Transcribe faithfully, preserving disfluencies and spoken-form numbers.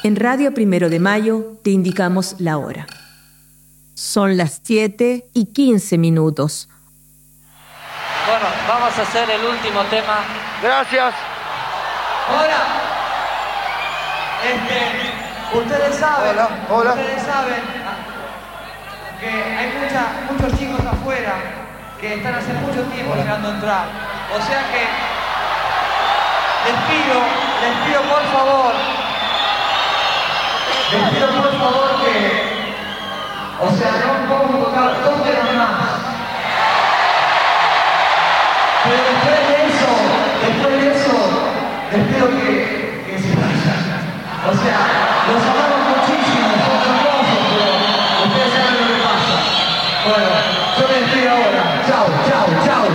En Radio Primero de Mayo te indicamos la hora. Son las siete y quince minutos. Bueno, vamos a hacer el último tema. Gracias. Hola. Este, ustedes saben, hola, hola. ustedes saben que hay mucha, muchos chicos afuera que están hace mucho tiempo hola. esperando entrar. O sea que les pido, les pido por favor, les pido por favor que, o sea, no podemos tocar dos temas más. Pero después de eso, después de eso, les pido que, que se vayan. O sea, los amamos muchísimo, son hermosos, pero ustedes saben lo que pasa. Bueno, yo les despido ahora. Chao, chao, chao.